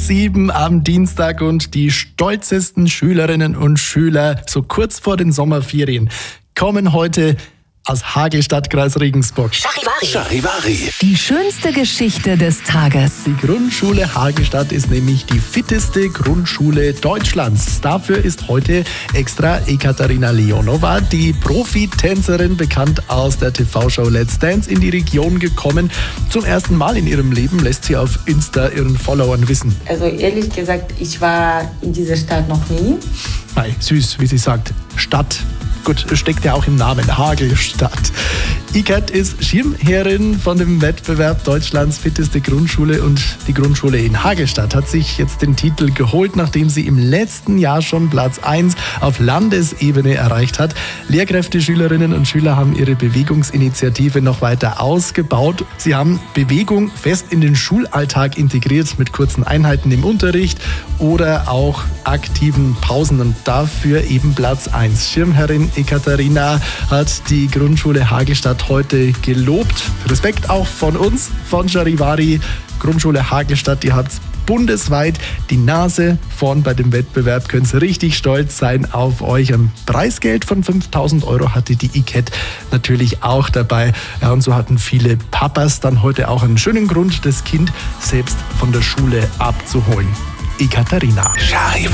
7 am Dienstag und die stolzesten Schülerinnen und Schüler so kurz vor den Sommerferien kommen heute aus Hagelstadt, Kreis Regensburg. Charivari. Die schönste Geschichte des Tages. Die Grundschule Hagelstadt ist nämlich die fitteste Grundschule Deutschlands. Dafür ist heute extra Ekaterina Leonova, die Profitänzerin, bekannt aus der TV-Show Let's Dance, in die Region gekommen. Zum ersten Mal in ihrem Leben lässt sie auf Insta ihren Followern wissen. Also ehrlich gesagt, ich war in dieser Stadt noch nie. Hi, süß, wie sie sagt, Stadt. Gut, steckt ja auch im Namen, Hagelstadt. Ikat ist Schirmherrin von dem Wettbewerb Deutschlands fitteste Grundschule und die Grundschule in Hagelstadt hat sich jetzt den Titel geholt, nachdem sie im letzten Jahr schon Platz 1 auf Landesebene erreicht hat. Lehrkräfte, Schülerinnen und Schüler haben ihre Bewegungsinitiative noch weiter ausgebaut. Sie haben Bewegung fest in den Schulalltag integriert mit kurzen Einheiten im Unterricht oder auch aktiven Pausen und dafür eben Platz 1. Schirmherrin Ekaterina hat die Grundschule Hagelstadt heute gelobt. Respekt auch von uns, von Charivari. Grundschule Hagelstadt, die hat bundesweit die Nase vorn bei dem Wettbewerb. Können Sie richtig stolz sein auf euch. Ein Preisgeld von 5.000 € hatte die Ikat natürlich auch dabei. Ja, und so hatten viele Papas dann heute auch einen schönen Grund, das Kind selbst von der Schule abzuholen. Ekaterina. Charivari.